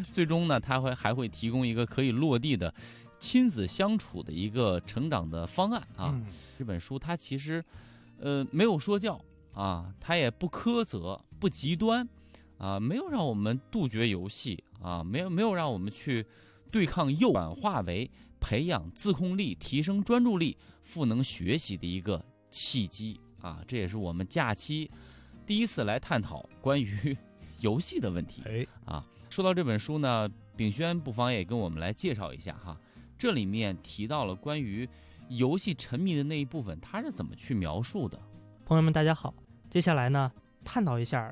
最终呢，他还会提供一个可以落地的亲子相处的一个成长的方案啊。这本书它其实没有说教啊，它也不苛责不极端啊，没有让我们杜绝游戏啊，没有让我们去对抗诱转化为培养自控力、提升专注力、赋能学习的一个契机啊。这也是我们假期第一次来探讨关于游戏的问题啊。说到这本书呢，秉轩不妨也跟我们来介绍一下哈。这里面提到了关于游戏沉迷的那一部分，它是怎么去描述的？ 朋友们大家好，接下来呢探讨一下